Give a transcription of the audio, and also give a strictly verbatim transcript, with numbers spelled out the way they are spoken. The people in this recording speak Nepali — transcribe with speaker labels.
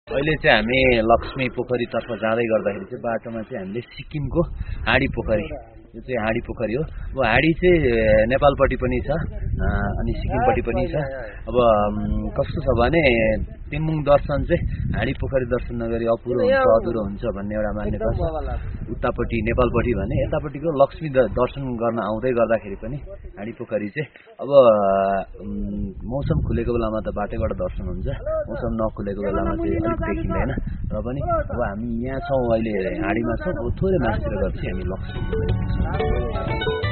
Speaker 1: अहिले चाहिँ हामी लक्ष्मी पोखरीतर्फ जाँदै गर्दाखेरि चाहिँ बाटोमा चाहिँ हामीले सिक्किमको हाँडी पोखरी, यो चाहिँ हाँडी पोखरी हो। अब हाँडी चाहिँ नेपालपट्टि पनि छ अनि सिक्किमपट्टि पनि छ। अब कस्तो छ भने तिम्बुङ दर्शन चाहिँ हाँडी पोखरी दर्शन नगरी अपुरो हुन्छ, अधुरो हुन्छ भन्ने एउटा मान्यता छ उतापट्टि नेपालपट्टि भने। यतापट्टिको लक्ष्मी दर्शन गर्न आउँदै गर्दाखेरि पनि हाँडी पोखरी चाहिँ अब मौसम खुलेको बेलामा त बाटैबाट दर्शन हुन्छ, मौसम नखुलेको बेलामा चाहिँ अलिक देखिँदैन। र पनि अब हामी यहाँ छौँ, अहिले हाँडीमा छौँ, थोरै मासतिर गएर चाहिँ हामी लक्ष्मी